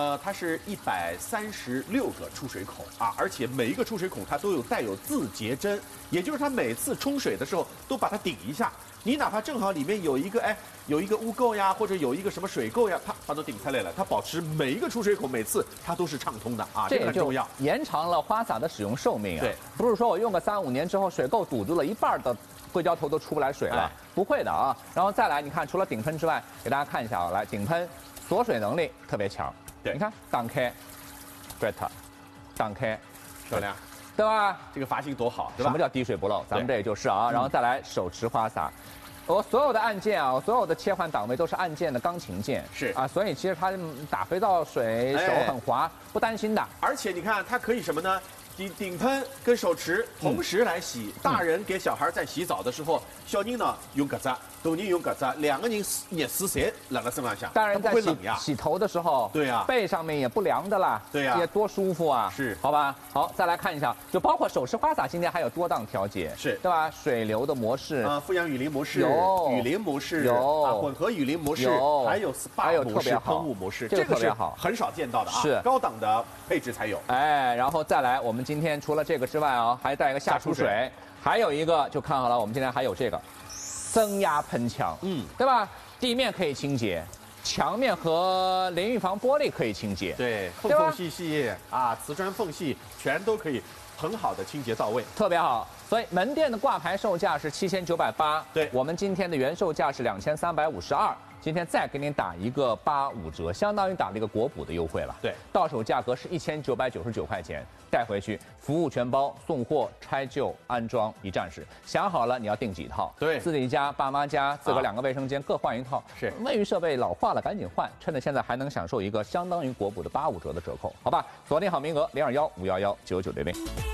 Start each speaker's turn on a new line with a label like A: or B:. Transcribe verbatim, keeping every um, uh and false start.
A: 呃，它是一百三十六个出水口啊，而且每一个出水孔它都有带有自节针，也就是它每次冲水的时候都把它顶一下。你哪怕正好里面有一个哎有一个污垢呀，或者有一个什么水垢呀，它它都顶开来了，它保持每一个出水口每次它都是畅通的啊，这个很重要，
B: 延长了花洒的使用寿命啊。
A: 对，
B: 不是说我用个三五年之后水垢堵住了一半的硅胶头都出不来水了，哎、不会的啊。然后再来，你看除了顶喷之外，给大家看一下啊，来顶喷锁水能力特别强。
A: 对，
B: 你看挡开 ，great， 挡开，
A: 漂亮，
B: 对吧？
A: 这个阀型多好，对吧？
B: 什么叫滴水不漏？咱们这也就是啊，然后再来手持花洒。我所有的按键啊，所有的切换档位都是按键的钢琴键，
A: 是
B: 啊，所以其实它打肥皂水手很滑，哎、不担心的。
A: 而且你看，它可以什么呢？顶顶喷跟手持同时来洗。嗯、大人给小孩在洗澡的时候，小人呢用搿只，大人用搿只，两个人热水侪辣辣身上下，
B: 大人在洗洗头的时候，
A: 对呀、啊，
B: 背上面也不凉的啦，
A: 对呀、啊，
B: 也多舒服啊，
A: 是，
B: 好吧？好，再来看一下，就包括手持花洒，今天还有多档调节，
A: 是
B: 对吧？水流的模式
A: 啊，富阳雨林模式，
B: 有
A: 雨林模式，
B: 有
A: 啊，混合雨林模式，
B: 有，
A: 还有 S P A 模式、喷雾模式，
B: 这个特别好，
A: 很少见到的啊，
B: 是
A: 高档的配置才有。
B: 哎，然后再来，我们今天除了这个之外啊，还带一个下出水，还有一个就看好了，我们今天还有这个增压喷枪，嗯，对吧？地面可以清洁，墙面和淋浴房玻璃可以清洁，
A: 对，缝缝隙隙啊，瓷砖缝隙全都可以很好的清洁到位，
B: 特别好。所以门店的挂牌售价是七千九百八，
A: 对，
B: 我们今天的原售价是两千三百五十二。今天再给您打一个八五折，相当于打了一个国补的优惠了。
A: 对，
B: 到手价格是一千九百九十九块钱，带回去服务全包，送货、拆旧、安装一站式。想好了你要订几套？
A: 对，
B: 自己家、爸妈家、自个儿两个卫生间各换一套。
A: 是，
B: 卫浴设备老化了赶紧换，趁着现在还能享受一个相当于国补的八五折的折扣，好吧？锁定好名额零二幺五幺幺九九零零。